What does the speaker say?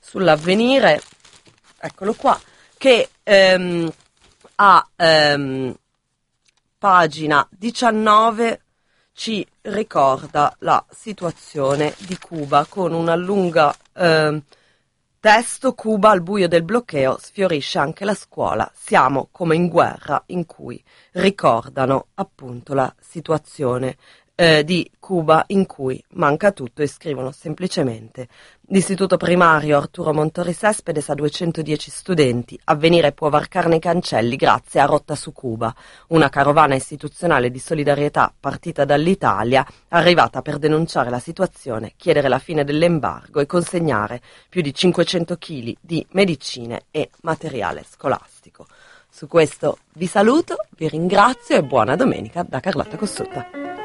sull'Avvenire, eccolo qua, che a pagina 19 ci ricorda la situazione di Cuba con una lunga testo. Cuba al buio del bloqueo, sfiorisce anche la scuola, siamo come in guerra, in cui ricordano appunto la situazione di Cuba in cui manca tutto e scrivono semplicemente: l'istituto primario Arturo Montori Cespedes ha 210 studenti, Avvenire può varcarne i cancelli grazie a Rotta su Cuba, una carovana istituzionale di solidarietà partita dall'Italia, arrivata per denunciare la situazione, chiedere la fine dell'embargo e consegnare più di 500 kg di medicine e materiale scolastico. Su questo vi saluto, vi ringrazio e buona domenica da Carlotta Cossutta.